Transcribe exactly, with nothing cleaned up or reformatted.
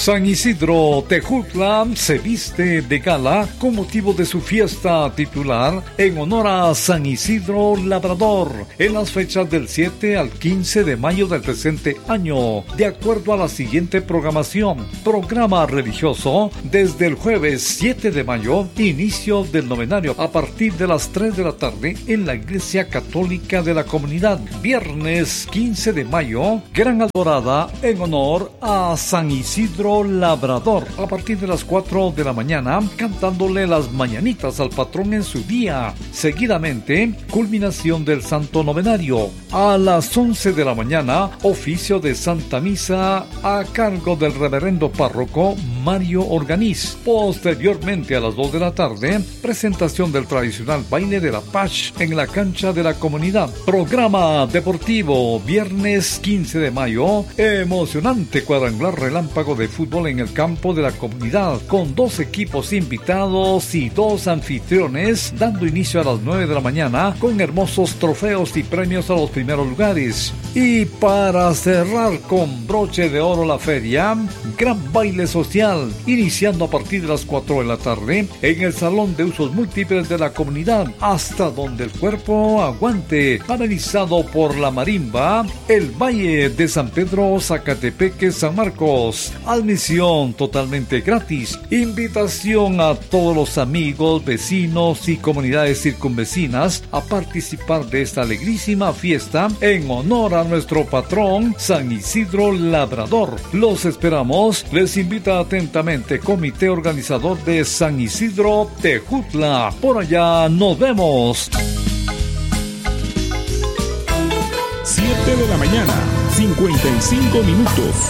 San Isidro Tejutla se viste de gala con motivo de su fiesta titular en honor a San Isidro Labrador en las fechas del siete al quince de mayo del presente año, de acuerdo a la siguiente programación. Programa religioso desde el jueves siete de mayo, inicio del novenario a partir de las tres de la tarde en la Iglesia Católica de la comunidad. Viernes quince de mayo, gran adorada en honor a San Isidro Labrador a partir de las cuatro de la mañana, cantándole las mañanitas al patrón en su día. Seguidamente, culminación del Santo Novenario. A las once de la mañana, oficio de Santa Misa a cargo del reverendo párroco Mario Organiz. Posteriormente, a las dos de la tarde, presentación del tradicional baile de la Pach en la cancha de la comunidad. Programa deportivo, viernes quince de mayo, emocionante cuadrangular relámpago de fútbol en el campo de la comunidad, con dos equipos invitados y dos anfitriones, dando inicio a las nueve de la mañana con hermosos trofeos y premios a los primeros lugares. Y para cerrar con broche de oro la feria, gran baile social, iniciando a partir de las cuatro de la tarde en el Salón de Usos Múltiples de la comunidad, hasta donde el cuerpo aguante, amenizado por la marimba, el Valle de San Pedro, Zacatepeque, San Marcos. Admisión totalmente gratis. Invitación a todos los amigos, vecinos y comunidades circunvecinas a participar de esta alegrísima fiesta en honor a nuestro patrón San Isidro Labrador. Los esperamos. Les invita atentamente Comité Organizador de San Isidro Tejutla. Por allá nos vemos. siete de la mañana, cincuenta y cinco minutos.